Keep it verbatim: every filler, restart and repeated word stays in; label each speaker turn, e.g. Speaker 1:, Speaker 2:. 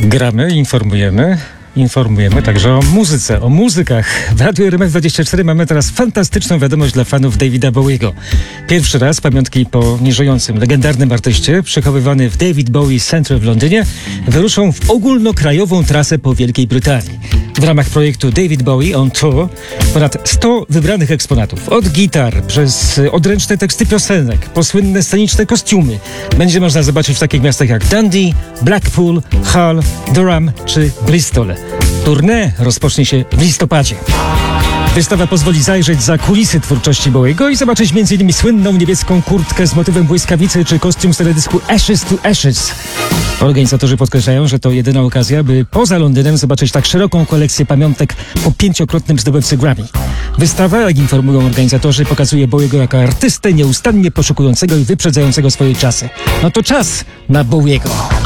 Speaker 1: Gramy, informujemy. Informujemy także o muzyce, o muzykach. W Radiu R M F dwadzieścia cztery mamy teraz fantastyczną wiadomość dla fanów Davida Bowiego. Pierwszy raz pamiątki po nieżyjącym, legendarnym artyście, przechowywany w David Bowie Centre w Londynie, wyruszą w ogólnokrajową trasę po Wielkiej Brytanii. W ramach projektu David Bowie on Tour ponad sto wybranych eksponatów. Od gitar, przez odręczne teksty piosenek, po słynne sceniczne kostiumy. Będzie można zobaczyć w takich miastach jak Dundee, Blackpool, Hull, Durham czy Bristol. Tournée rozpocznie się w listopadzie. Wystawa pozwoli zajrzeć za kulisy twórczości Bowiego i zobaczyć między innymi słynną niebieską kurtkę z motywem błyskawicy czy kostium z teledysku Ashes to Ashes. Organizatorzy podkreślają, że to jedyna okazja, by poza Londynem zobaczyć tak szeroką kolekcję pamiątek po pięciokrotnym zdobywcy Grammy. Wystawa, jak informują organizatorzy, pokazuje Bowiego jako artystę nieustannie poszukującego i wyprzedzającego swoje czasy. No to czas na Bowiego.